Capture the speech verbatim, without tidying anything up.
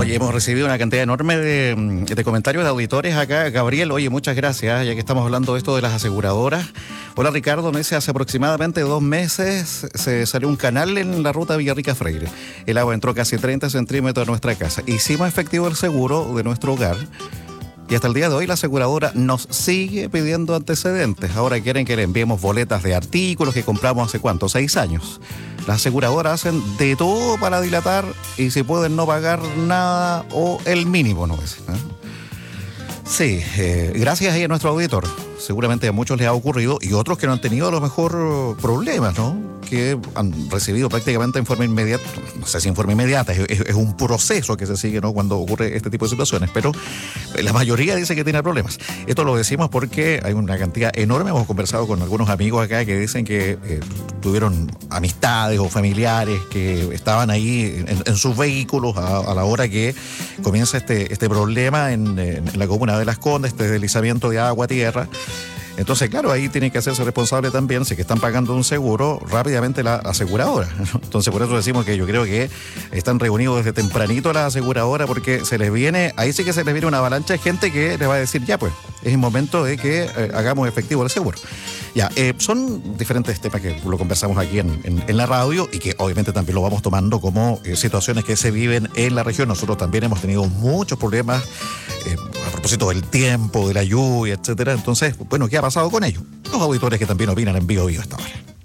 Oye, hemos recibido una cantidad enorme de, de comentarios de auditores acá. Gabriel, oye, muchas gracias, ya que estamos hablando de esto de las aseguradoras. Hola Ricardo, me dice, hace aproximadamente dos meses se salió un canal en la ruta Villarrica-Freire. El agua entró casi treinta centímetros a nuestra casa. Hicimos efectivo el seguro de nuestro hogar. Y hasta el día de hoy la aseguradora nos sigue pidiendo antecedentes. Ahora quieren que le enviemos boletas de artículos que compramos hace ¿cuánto? Seis años. Las aseguradoras hacen de todo para dilatar y si pueden no pagar nada o el mínimo, ¿no es? ¿Eh? Sí, eh, gracias ahí a nuestro auditor. Seguramente a muchos les ha ocurrido y otros que no han tenido a lo mejor problemas, ¿no? Que han recibido prácticamente en forma inmediata, no sé si en forma inmediata, es, es, es un proceso que se sigue, ¿no? Cuando ocurre este tipo de situaciones, pero la mayoría dice que tiene problemas. Esto lo decimos porque hay una cantidad enorme, hemos conversado con algunos amigos acá que dicen que eh, tuvieron amistades o familiares que estaban ahí en, en sus vehículos a, a la hora que comienza este, este problema en, en la comuna de Las Condes, este deslizamiento de agua a tierra. Entonces, claro, ahí tienen que hacerse responsable también, si que están pagando un seguro, rápidamente la aseguradora, ¿no? Entonces, por eso decimos que yo creo que están reunidos desde tempranito la aseguradora, porque se les viene, ahí sí que se les viene una avalancha de gente que les va a decir, ya pues, es el momento de que eh, hagamos efectivo el seguro. Ya, eh, son diferentes temas que lo conversamos aquí en, en, en la radio y que obviamente también lo vamos tomando como eh, situaciones que se viven en la región. Nosotros también hemos tenido muchos problemas eh, a propósito del tiempo, de la lluvia, etcétera. Entonces, bueno, ¿qué ha pasado con ellos? Los auditores que también opinan en Bio Bio esta hora.